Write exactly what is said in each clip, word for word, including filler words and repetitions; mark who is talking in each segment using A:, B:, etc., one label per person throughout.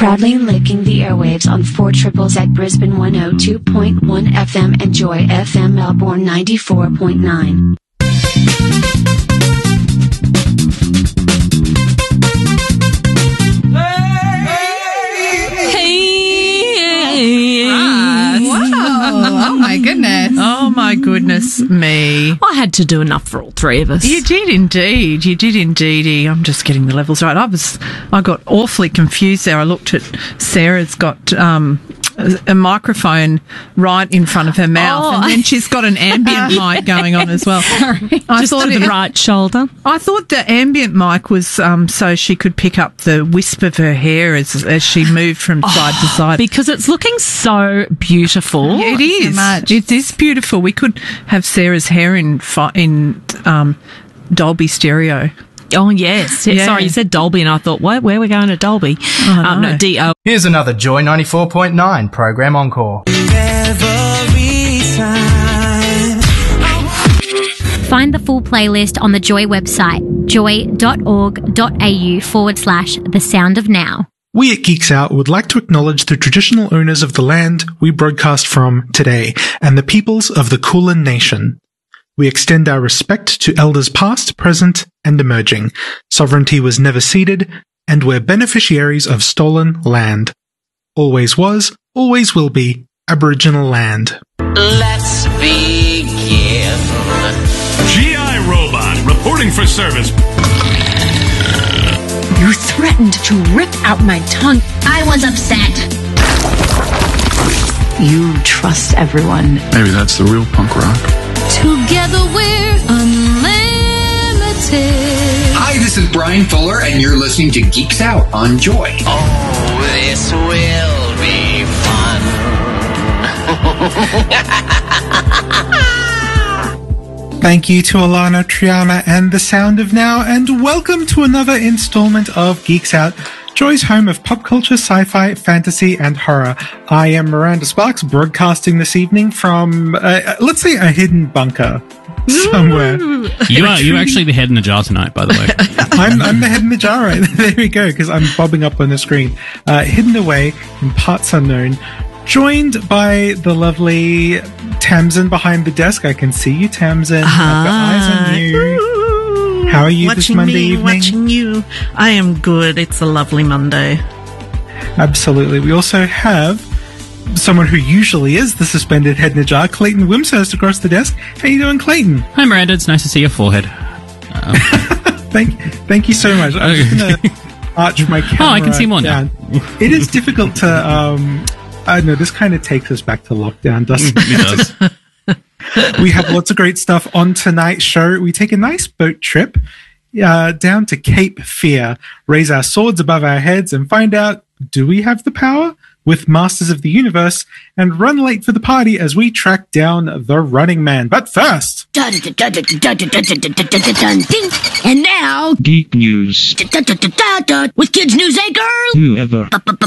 A: Proudly licking the airwaves on four triples at Brisbane one oh two point one F M and Joy F M Melbourne ninety-four point nine.
B: Oh, my goodness.
C: Oh, my goodness me.
D: I had to do enough for all three of us.
C: You did indeed. You did indeedy. I'm just getting the levels right. I was, I got awfully confused there. I looked at Sarah's got um, a, a microphone right in front of her mouth,
D: Oh.
C: and then she's got an ambient mic going on as well.
D: Sorry.
C: I
D: Just
C: thought
D: to the
C: it-
D: right shoulder.
C: I thought the ambient mic was um, so she could pick up the wisp of her hair as as she moved from side to side.
D: Because it's looking so beautiful.
C: Yeah, it is.
B: much.
C: It is beautiful. We could have Sarah's hair in fi- in um, Dolby stereo.
D: Oh, yes.
C: Yeah.
D: Sorry, you said Dolby, and I thought, what? Where are we going to Dolby?
C: Oh,
D: um,
C: no.
D: no, D O.
E: Here's another Joy ninety-four point nine program encore.
F: Find the full playlist on the Joy website, joy.org.au forward slash the sound of now.
G: We at Geeks Out would like to acknowledge the traditional owners of the land we broadcast from today and the peoples of the Kulin Nation. We extend our respect to elders past, present, and emerging. Sovereignty was never ceded, and we're beneficiaries of stolen land. Always was, always will be, Aboriginal land.
H: Let's begin.
I: G I Robot, reporting for service.
J: You threatened to rip out my tongue.
F: I was upset.
J: You trust everyone.
K: Maybe that's the real punk rock.
F: Together we're unlimited.
L: Hi, this is Brian Fuller, and you're listening to Geeks Out on Joy.
H: Oh, this will be fun.
G: Thank you to Alana, Triana, and The Sound of Now, and welcome to another installment of Geeks Out, Joy's home of pop culture, sci-fi, fantasy, and horror. I am Miranda Sparks, broadcasting this evening from, uh, let's say, a hidden bunker somewhere.
M: You are you actually the head in the jar tonight, by the way.
G: I'm, I'm the head in the jar, right? There we go, because I'm bobbing up on the screen. Uh, hidden away in parts unknown, joined by the lovely Tamsin behind the desk. I can see you, Tamsin. I've got eyes on you. How are you
N: watching
G: this Monday
N: me,
G: evening?
N: Watching you. I am good. It's a lovely Monday.
G: Absolutely. We also have someone who usually is the suspended head in a jar, Clayton Wimshurst, across the desk. How you doing, Clayton?
M: Hi, Miranda. It's nice to see your forehead. Um,
G: thank, thank you so much. I'm just going to arch my camera.
M: Oh, I can see more now.
G: down. It is difficult to. Um, I don't know. This kind of takes us back to lockdown, doesn't it?
M: It does.
G: We have lots of great stuff on tonight's show. We take a nice boat trip uh, down to Cape Fear, raise our swords above our heads, and find out, do we have the power? With Masters of the Universe, and run late for the party as we track down the Running Man. But first...
F: And now...
K: Geek News.
F: With Kids News Anchor...
K: Whoever.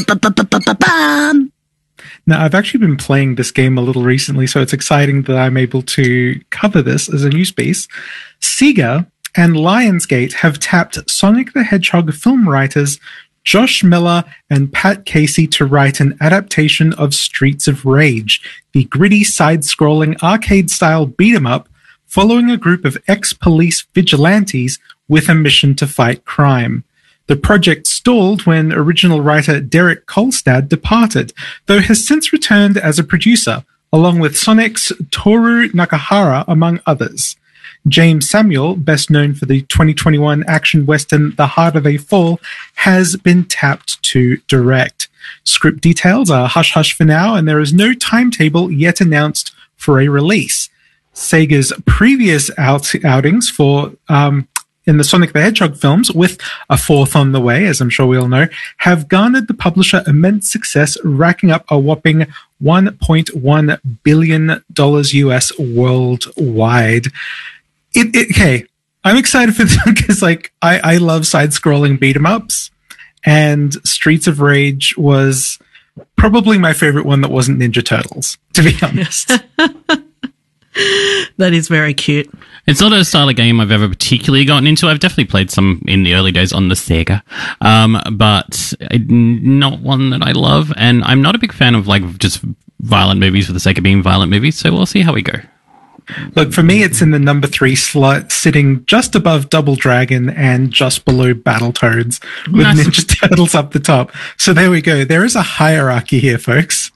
G: Now, I've actually been playing this game a little recently, so it's exciting that I'm able to cover this as a news piece. Sega and Lionsgate have tapped Sonic the Hedgehog film writers Josh Miller and Pat Casey to write an adaptation of Streets of Rage, the gritty side-scrolling arcade-style beat-em-up following a group of ex-police vigilantes with a mission to fight crime. The project stalled when original writer Derek Kolstad departed, though has since returned as a producer, along with Sonic's Toru Nakahara, among others. James Samuel, best known for the twenty twenty-one action western The Harder They Fall, has been tapped to direct. Script details are hush-hush for now, and there is no timetable yet announced for a release. Sega's previous out- outings for... Um, in the Sonic the Hedgehog films, with a fourth on the way, as I'm sure we all know, have garnered the publisher immense success, racking up a whopping one point one billion dollars U S worldwide. It, it, okay, I'm excited for this because, like, I, I love side-scrolling beat-em-ups, and Streets of Rage was probably my favorite one that wasn't Ninja Turtles, to be honest.
N: That is very cute.
M: It's not a style of game I've ever particularly gotten into. I've definitely played some in the early days on the Sega, um, but not one that I love. And I'm not a big fan of like just violent movies for the sake of being violent movies. So we'll see how we go.
G: Look, for me, it's in the number three slot, sitting just above Double Dragon and just below Battletoads, with
N: Nice.
G: Ninja Turtles up the top. So there we go. There is a hierarchy here, folks.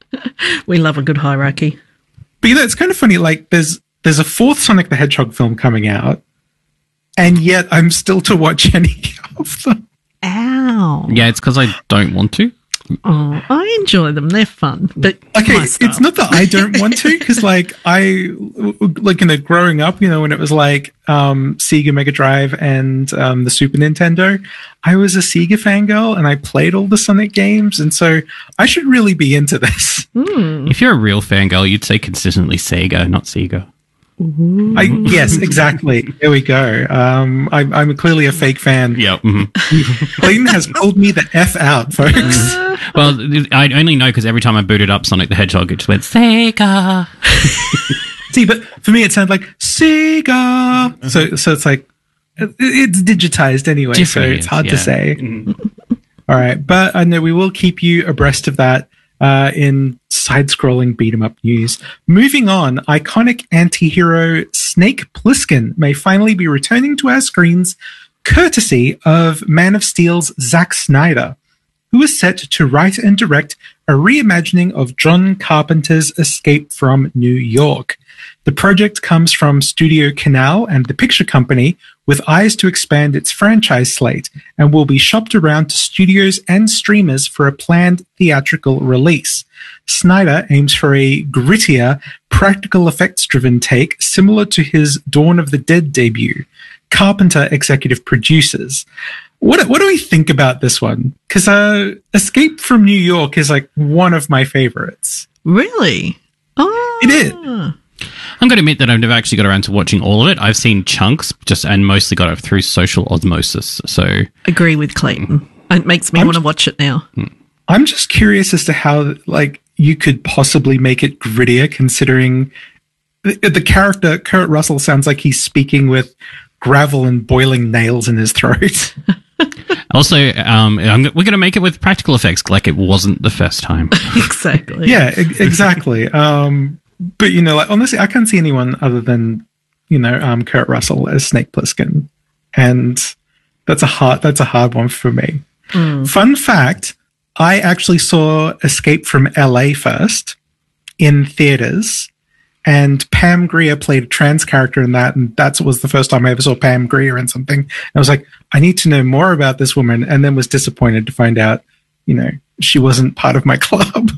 N: We love a good hierarchy.
G: But you know, it's kind of funny. Like, there's there's a fourth Sonic the Hedgehog film coming out, and yet I'm still to watch any of them.
N: Ow.
M: Yeah, it's because I don't want to.
N: Oh, I enjoy them. They're fun. But
G: Okay,
N: my style.
G: it's not that I don't want to, because like I, like, you know, growing up, you know, when it was like um, Sega Mega Drive and um, the Super Nintendo, I was a Sega fangirl and I played all the Sonic games, and so I should really be into this.
M: If you're a real fangirl, you'd say consistently Sega, not Sega.
G: I, yes, exactly. There we go. Um, I'm, I'm clearly a fake fan.
M: Yep. Mm-hmm.
G: Clayton has called me the F out, folks.
M: Well, I only know because every time I booted up Sonic the Hedgehog, it just went Sega.
G: See, but for me, it sounded like Sega. So, so it's like it- it's digitized anyway, so
M: Different,
G: it's hard
M: yeah.
G: to say. All right, but I know we will keep you abreast of that uh, in side-scrolling beat 'em up news. Moving on, iconic anti-hero Snake Plissken may finally be returning to our screens, courtesy of Man of Steel's Zack Snyder, who is set to write and direct a reimagining of John Carpenter's Escape from New York. The project comes from Studio Canal and the Picture Company, with eyes to expand its franchise slate, and will be shopped around to studios and streamers for a planned theatrical release. Snyder aims for a grittier, practical effects-driven take similar to his Dawn of the Dead debut. Carpenter executive producers. What what do we think about this one? Because uh, Escape from New York is like one of my favorites.
N: Really? Oh,
G: It is.
M: I'm going to admit that I've never actually got around to watching all of it. I've seen chunks, just and mostly got it through social osmosis. So
N: Agree with Clayton. It makes me
G: I'm
N: want to
G: j-
N: watch it now.
G: I'm just curious as to how like you could possibly make it grittier, considering the, the character Kurt Russell sounds like he's speaking with gravel and boiling nails in his throat.
M: also, um, I'm, we're going to make it with practical effects, like it wasn't the first time.
N: Exactly.
G: Yeah, e- exactly. um, but you know, like honestly, I can't see anyone other than you know um, Kurt Russell as Snake Plissken, and that's a hard that's a hard one for me. Fun fact: I actually saw Escape from L A first in theaters, and Pam Grier played a trans character in that, and that was the first time I ever saw Pam Grier in something. And I was like, I need to know more about this woman, and then was disappointed to find out, you know, she wasn't part of my club.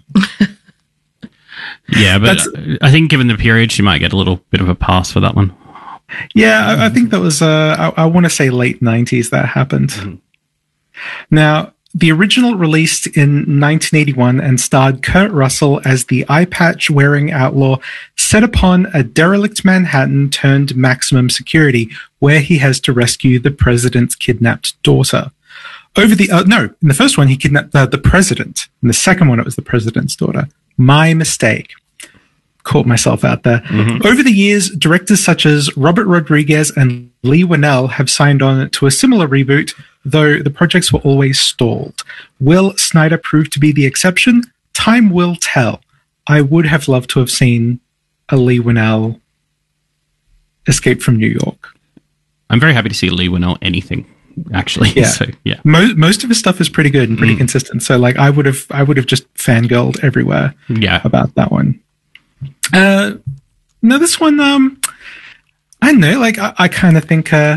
M: Yeah, but
G: That's-
M: I think given the period, she might get a little bit of a pass for that one.
G: Yeah, I, I think that was, uh, I, I want to say late nineties that happened. Now, the original released in nineteen eighty-one and starred Kurt Russell as the eye patch wearing outlaw set upon a derelict Manhattan turned maximum security, where he has to rescue the president's kidnapped daughter. Over the, uh, no, in the first one, he kidnapped uh, the president. In the second one, it was the president's daughter. My mistake. Caught myself out there. Over the years, directors such as Robert Rodriguez and Lee Winnell have signed on to a similar reboot, though the projects were always stalled. Will Snyder prove to be the exception? Time will tell. I would have loved to have seen a Lee Winnell Escape from New York.
M: I'm very happy to see Lee Winnell anything, actually.
G: Yeah.
M: So, yeah.
G: Most most of his stuff is pretty good and pretty consistent. So like I would have I would have just fangirled everywhere
M: Yeah.
G: about that one. Uh no, this one um I don't know, like I, I kind of think uh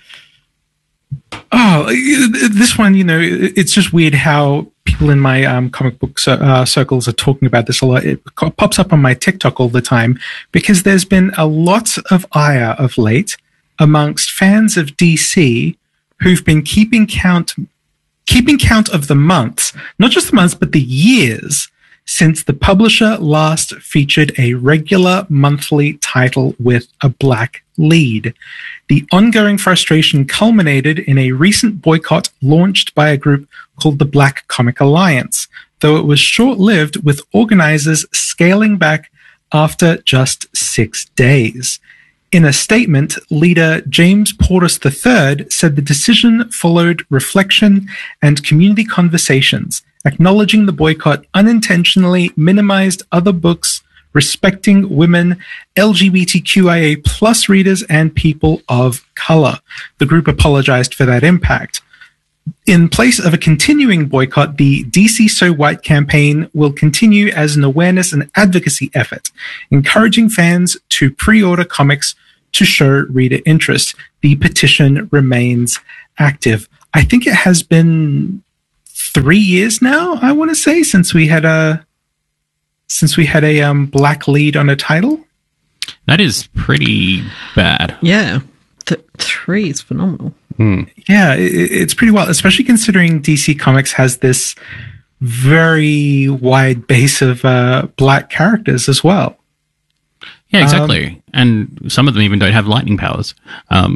G: oh this one, you know, it's just weird how people in my um comic book cir- uh, circles are talking about this a lot. It co- pops up on my TikTok all the time because there's been a lot of ire of late amongst fans of D C who've been keeping count keeping count of the months, not just the months, but the years since the publisher last featured a regular monthly title with a black lead. The ongoing frustration culminated in a recent boycott launched by a group called the Black Comic Alliance, though it was short-lived, with organizers scaling back after just six days. In a statement, leader James Portis the third said the decision followed reflection and community conversations, acknowledging the boycott unintentionally minimized other books respecting women, L G B T Q I A plus readers, and people of color. The group apologized for that impact. In place of a continuing boycott, the D C So White campaign will continue as an awareness and advocacy effort, encouraging fans to pre-order comics to show reader interest. The petition remains active. I think it has been three years now, I want to say, since we had a since we had a um, black lead on a title.
M: That is pretty bad.
N: Yeah. Th- three is phenomenal.
M: Hmm.
G: Yeah, it, it's pretty well, especially considering D C Comics has this very wide base of uh, black characters as well.
M: Yeah, exactly.
G: Um,
M: and some of them even don't have lightning powers. Um,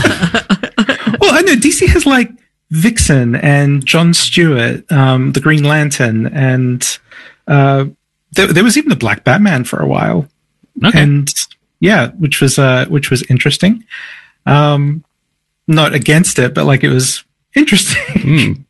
G: well, I know D C has like Vixen and Jon Stewart, um, the Green Lantern, and uh, there, there was even the Black Batman for a while.
M: Okay.
G: And yeah, which was uh, which was interesting. Um, not against it, but like it was interesting.
M: Mm.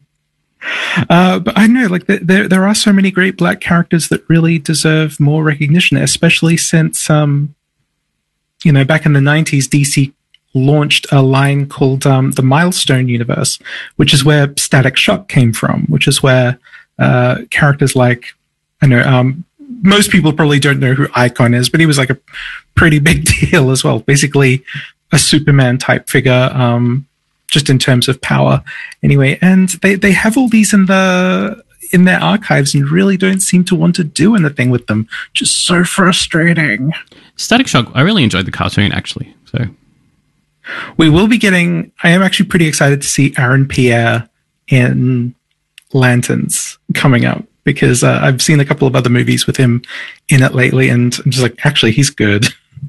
G: Uh, but I know, like, there there are so many great black characters that really deserve more recognition, especially since, um, you know, back in the nineties, D C launched a line called um, the Milestone Universe, which is where Static Shock came from, which is where uh, characters like, I know, um, most people probably don't know who Icon is, but he was like a pretty big deal as well. Basically, a Superman type figure. Um, just in terms of power anyway. And they, they have all these in the in their archives and really don't seem to want to do anything with them. Just so frustrating.
M: Static Shock, I really enjoyed the cartoon, actually. So
G: we will be getting, I am actually pretty excited to see Aaron Pierre in Lanterns coming up, because uh, I've seen a couple of other movies with him in it lately, and I'm just like, actually, he's good.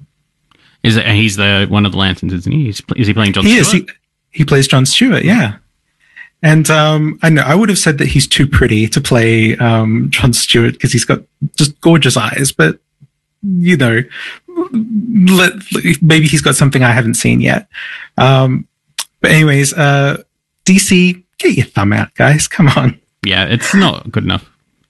M: Is it, he's the one of the Lanterns, isn't he? Is, is he playing Jon
G: He
M: Stewart?
G: is. He, He plays Jon Stewart, yeah. And um, I know I would have said that he's too pretty to play um, Jon Stewart because he's got just gorgeous eyes, but you know, let, maybe he's got something I haven't seen yet. Um, but anyways, uh, D C, get your thumb out, guys. Come on.
M: Yeah, it's not good enough.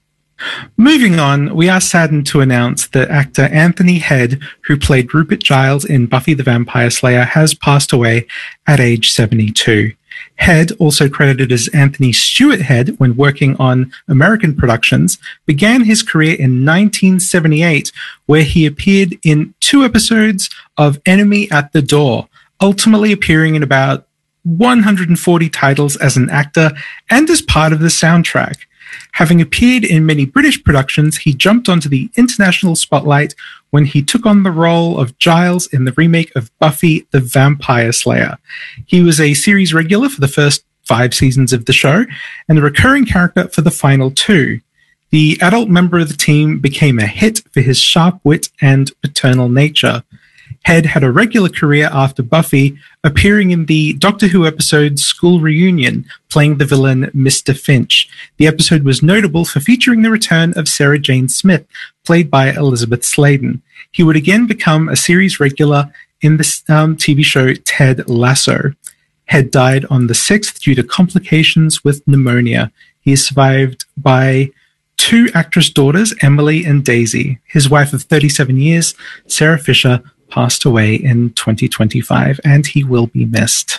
G: Moving on, we are saddened to announce that actor Anthony Head, who played Rupert Giles in Buffy the Vampire Slayer, has passed away at age seventy-two. Head, also credited as Anthony Stewart Head when working on American productions, began his career in nineteen seventy-eight, where he appeared in two episodes of Enemy at the Door, ultimately appearing in about one hundred forty titles as an actor and as part of the soundtrack. Having appeared in many British productions, he jumped onto the international spotlight when he took on the role of Giles in the remake of Buffy the Vampire Slayer. He was a series regular for the first five seasons of the show and a recurring character for the final two. The adult member of the team became a hit for his sharp wit and paternal nature. Head had a regular career after Buffy, appearing in the Doctor Who episode School Reunion, playing the villain Mister Finch. The episode was notable for featuring the return of Sarah Jane Smith, played by Elizabeth Sladen. He would again become a series regular in the um, T V show Ted Lasso. Head died on the sixth due to complications with pneumonia. He is survived by two actress daughters, Emily and Daisy. His wife of thirty-seven years, Sarah Fisher, passed away in twenty twenty-five, and he will be missed.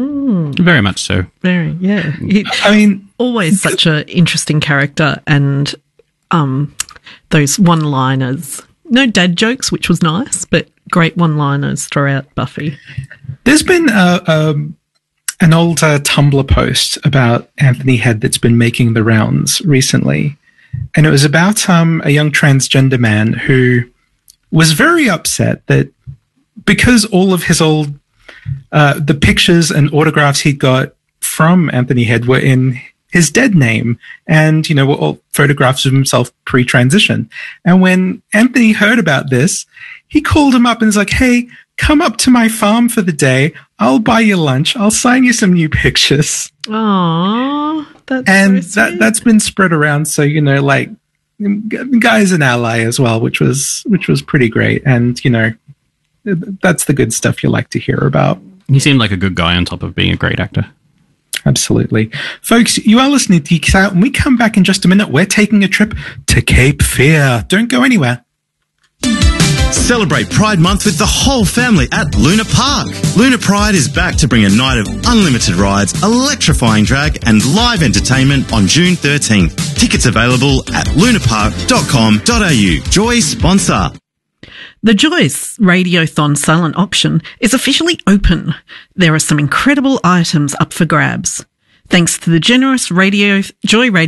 N: Mm.
M: Very much so.
N: Very, yeah. He,
G: I mean,
N: always such an interesting character, and um, those one-liners. No dad jokes, which was nice, but great one-liners throughout Buffy.
G: There's been a, um, an old uh, Tumblr post about Anthony Head that's been making the rounds recently, and it was about um, a young transgender man who was very upset that because all of his old, uh, the pictures and autographs he got from Anthony Head were in his dead name and, you know, were all photographs of himself pre-transition. And when Anthony heard about this, he called him up and was like, hey, come up to my farm for the day. I'll buy you lunch. I'll sign you some new pictures.
N: Aww, that's
G: and
N: so
G: that, that's been spread around. So, you know, like, guy's an ally as well, which was which was pretty great. And, you know, that's the good stuff you like to hear about.
M: He seemed like a good guy on top of being a great actor.
G: Absolutely. Folks, you are listening to Geeks Out. When we come back in just a minute, we're taking a trip to Cape Fear. Don't go anywhere.
O: Celebrate Pride Month with the whole family at Luna Park. Luna Pride is back to bring a night of unlimited rides, electrifying drag and live entertainment on June thirteenth. Tickets available at lunapark dot com dot a u. Joy sponsor.
N: The Joyce Radiothon silent auction is officially open. There are some incredible items up for grabs. Thanks to the generous Radio Joy Radio